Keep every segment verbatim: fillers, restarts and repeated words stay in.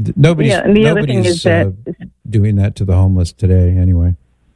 Nobody's, yeah, and the other thing nobody's is that uh, doing that to the homeless today anyway.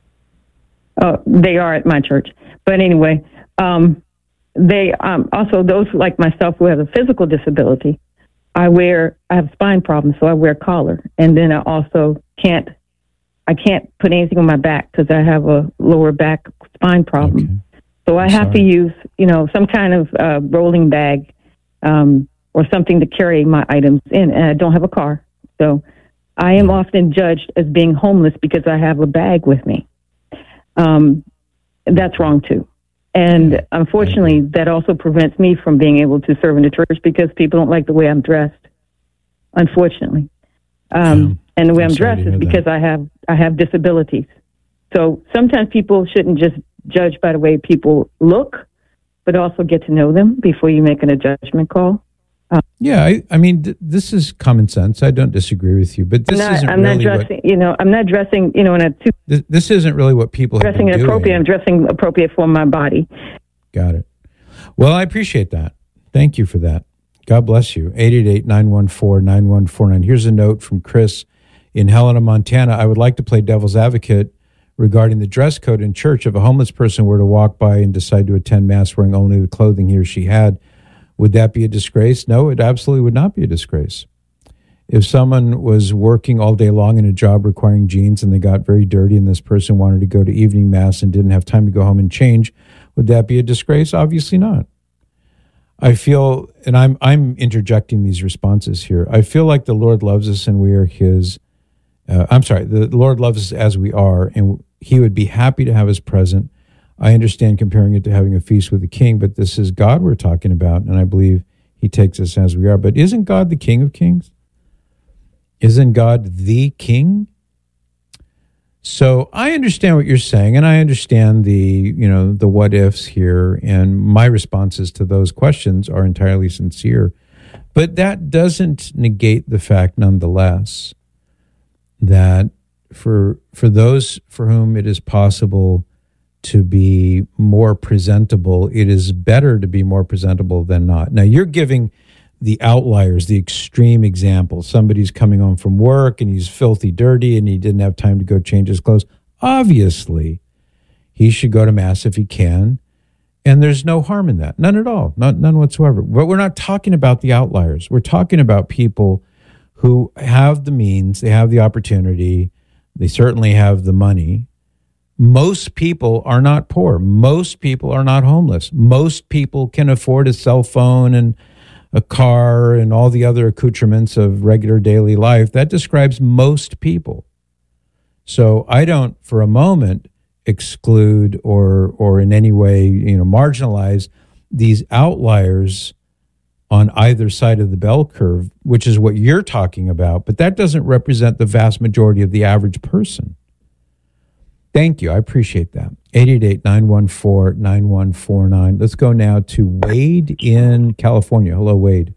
Uh, they are at my church. But anyway, um, they um, also, those like myself who have a physical disability, I wear, I have spine problems, so I wear a collar. And then I also can't, I can't put anything on my back because I have a lower back spine problem. Okay. So I I'm have sorry. to use, you know, some kind of uh, rolling bag um, or something to carry my items in. And I don't have a car. So I am often judged as being homeless because I have a bag with me. Um, that's wrong too. And unfortunately, that also prevents me from being able to serve in the church because people don't like the way I'm dressed. Unfortunately. Um, Yeah. and the way I'm I'm sorry to dressed is hear because that. I have, I have disabilities. So sometimes people shouldn't just judge by the way people look, but also get to know them before you make a judgment call. Yeah, I, I mean, th- this is common sense. I don't disagree with you, but this I'm not, isn't I'm really not dressing, you know, I'm not dressing, you know, in a too what this, this isn't really what people have dressing been inappropriate. doing. I'm dressing appropriate for my body. Got it. Well, I appreciate that. Thank you for that. God bless you. eight eight eight, nine one four, nine one four nine. Here's a note from Chris in Helena, Montana. I would like to play devil's advocate regarding the dress code in church. If a homeless person were to walk by and decide to attend Mass wearing only the clothing he or she had, would that be a disgrace? No, it absolutely would not be a disgrace. If someone was working all day long in a job requiring jeans and they got very dirty and this person wanted to go to evening Mass and didn't have time to go home and change, would that be a disgrace? Obviously not. I feel, and I'm I'm interjecting these responses here, I feel like the Lord loves us and we are his, uh, I'm sorry, the Lord loves us as we are, and he would be happy to have us present. I understand comparing it to having a feast with the king, but this is God we're talking about, and I believe he takes us as we are. But isn't God the King of Kings? Isn't God the King? So I understand what you're saying, and I understand the, you know, the what ifs here, and my responses to those questions are entirely sincere. But that doesn't negate the fact, nonetheless, that for for those for whom it is possible to be more presentable, it is better to be more presentable than not. Now, you're giving the outliers, the extreme example. Somebody's coming home from work and he's filthy dirty and he didn't have time to go change his clothes. Obviously, he should go to Mass if he can, and there's no harm in that. None at all, not, none whatsoever. But we're not talking about the outliers. We're talking about people who have the means, they have the opportunity, they certainly have the money. Most people are not poor. Most people are not homeless. Most people can afford a cell phone and a car and all the other accoutrements of regular daily life. That describes most people. So I don't, for a moment, exclude or or in any way, you know, marginalize these outliers on either side of the bell curve, which is what you're talking about. But that doesn't represent the vast majority of the average person. Thank you. I appreciate that. eight eight eight, nine one four, nine one four nine. Let's go now to Wade in California. Hello, Wade.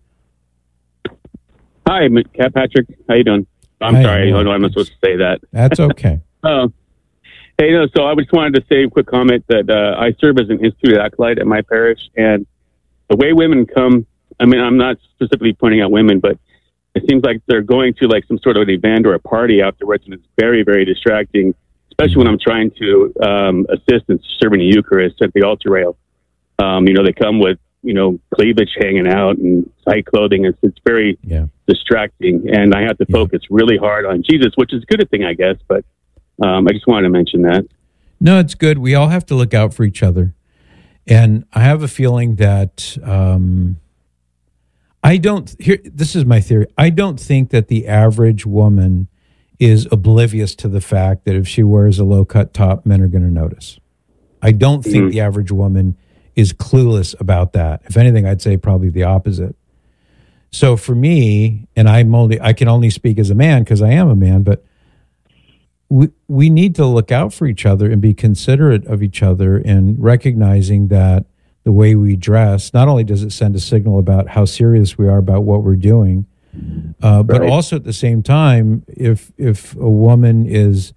Hi, Cat Patrick. How you doing? I'm Hi, sorry. I I'm don't know. I'm not supposed to say that. That's okay. uh, hey, no. So I just wanted to say a quick comment that uh, I serve as an institute acolyte at my parish, and the way women come, I mean, I'm not specifically pointing out women, but it seems like they're going to like some sort of an event or a party afterwards, and it's very, very distracting. Especially when I'm trying to um, assist in serving the Eucharist at the altar rail. Um, you know, they come with, you know, cleavage hanging out and tight clothing. It's, it's very Yeah. distracting. And I have to Yeah. focus really hard on Jesus, which is a good thing, I guess. But um, I just wanted to mention that. No, it's good. We all have to look out for each other. And I have a feeling that um, I don't, here, this is my theory. I don't think that the average woman is oblivious to the fact that if she wears a low-cut top, men are going to notice. I don't think Mm-hmm. the average woman is clueless about that. If anything, I'd say probably the opposite. So for me, and I'm only, I can only speak as a man because I am a man, but we we need to look out for each other and be considerate of each other, and recognizing that the way we dress, not only does it send a signal about how serious we are about what we're doing, Uh, but Right. also at the same time, if if a woman is,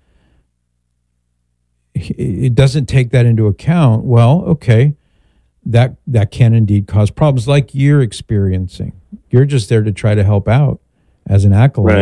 it doesn't take that into account, well, okay, that that can indeed cause problems like you're experiencing. You're just there to try to help out as an acolyte. Right.